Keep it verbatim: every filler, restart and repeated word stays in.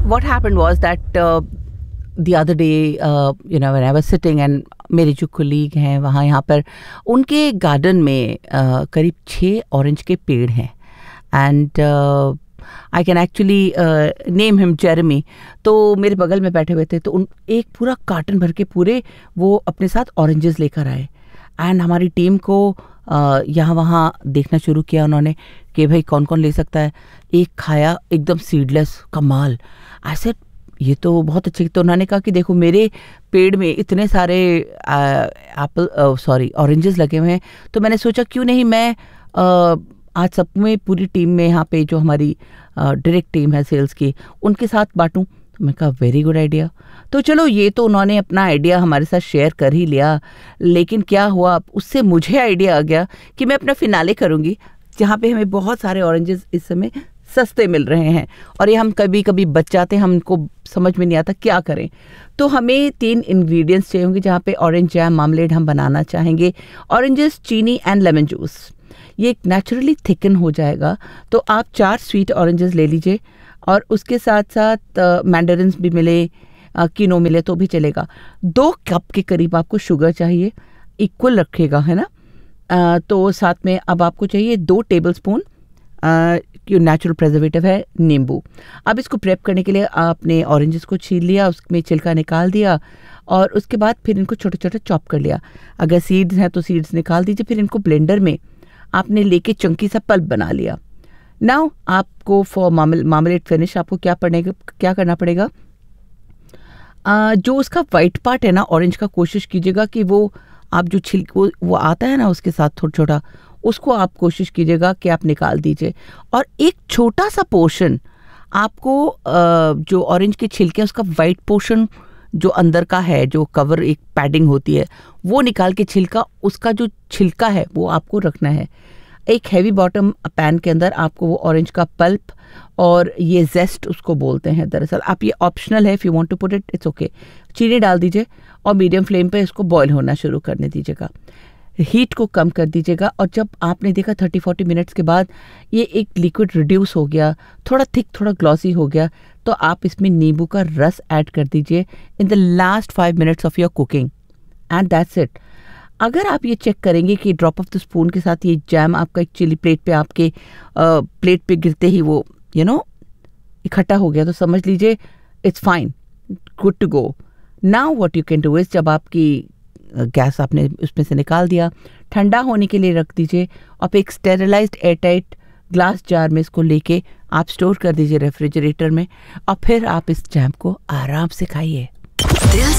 what happened was that uh, the other day, uh, you know, when I was sitting and मेरे जो colleague हैं वहाँ यहाँ पर उनके गार्डन में uh, करीब छः ऑरेंज के पेड़ हैं and I can actually name him Jeremy. तो मेरे बगल में बैठे हुए थे तो उन एक पूरा कार्टन भर के पूरे वो अपने साथ ऑरेंजेस लेकर आए एंड हमारी टीम को uh, यहाँ वहाँ देखना शुरू किया उन्होंने कि भाई कौन कौन ले सकता है. एक खाया एकदम सीडलेस कमाल. आई सेड ये तो बहुत अच्छी. तो उन्होंने कहा कि देखो मेरे पेड़ में इतने सारे एप्पल सॉरी ऑरेंजेस लगे हुए हैं तो मैंने सोचा क्यों नहीं मैं uh, आज सब में पूरी टीम में यहाँ पे जो हमारी डायरेक्ट uh, टीम है सेल्स की उनके साथ बांटूं. तो मैं कहा वेरी गुड आइडिया. तो चलो ये तो उन्होंने अपना आइडिया हमारे साथ शेयर कर ही लिया, लेकिन क्या हुआ उससे मुझे आइडिया आ गया कि मैं अपना फिनाले करूँगी जहाँ पे हमें बहुत सारे ऑरेंजेस इस समय सस्ते मिल रहे हैं और ये हम कभी कभी बच जाते हैं, हमको समझ में नहीं आता क्या करें. तो हमें तीन इंग्रेडिएंट्स चाहिए होंगे जहाँ पे ऑरेंज जैम मार्मलेड हम बनाना चाहेंगे. ऑरेंजेस, चीनी एंड लेमन जूस. ये नेचुरली थिकन हो जाएगा. तो आप चार स्वीट ऑरेंजेस ले लीजिए और उसके साथ साथ मैंडरिन्स भी मिले, किनो मिले तो भी चलेगा. दो कप के करीब आपको शुगर चाहिए, इक्वल रखिएगा है ना. आ, तो साथ में अब आपको चाहिए दो टेबल स्पून जो नेचुरल प्रिजर्वेटिव है नींबू. अब इसको प्रेप करने के लिए आपने ऑरेंजेस को छील लिया, उसमें छिलका निकाल दिया और उसके बाद फिर इनको छोटे छोटे चॉप कर लिया. अगर सीड्स हैं तो सीड्स निकाल दीजिए. फिर इनको ब्लेंडर में आपने लेके चंकी सा पल्प बना लिया. नाउ आपको फॉर मार्मलेड फिनिश आपको क्या पड़ेगा क्या करना पड़ेगा आ, जो उसका वाइट पार्ट है ना ऑरेंज का, कोशिश कीजिएगा कि वो आप जो छिलक वो, वो आता है ना उसके साथ छोटा छोटा, उसको आप कोशिश कीजिएगा कि आप निकाल दीजिए. और एक छोटा सा पोर्शन आपको आ, जो ऑरेंज के छिलके उसका वाइट पोर्शन जो अंदर का है, जो कवर एक पैडिंग होती है, वो निकाल के छिलका उसका जो छिलका है वो आपको रखना है. एक हैवी बॉटम पैन के अंदर आपको वो ऑरेंज का पल्प और ये जेस्ट उसको बोलते हैं दरअसल, आप ये ऑप्शनल है, if you want to put it it's okay. चीनी डाल दीजिए और मीडियम फ्लेम पे इसको बॉईल होना शुरू करने दीजिएगा. हीट को कम कर दीजिएगा और जब आपने देखा थर्टी फोर्टी मिनट्स के बाद ये एक लिक्विड रिड्यूस हो गया, थोड़ा थिक थोड़ा ग्लॉसी हो गया, तो आप इसमें नींबू का रस ऐड कर दीजिए in the last five minutes of your cooking and that's it. अगर आप ये चेक करेंगे कि ड्रॉप ऑफ द स्पून के साथ ये जैम आपका एक चिली प्लेट पे आपके प्लेट पे गिरते ही वो यू नो इकट्ठा हो गया, तो समझ लीजिए it's fine, good to go. Now what you can do is, जब आपकी गैस आपने उसमें से निकाल दिया, ठंडा होने के लिए रख दीजिए और एक स्टेरिलाइज्ड एयरटाइट ग्लास जार में इसको लेके आप स्टोर कर दीजिए रेफ्रिजरेटर में और फिर आप इस जैम को आराम से खाइए.